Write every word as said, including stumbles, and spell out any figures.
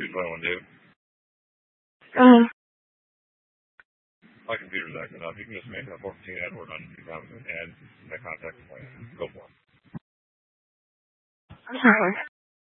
here's what I want to do. Uh-huh. My computer's acting up. You can just make a fourteen Edward on two thousand and my contact plan. Go for it. Alright.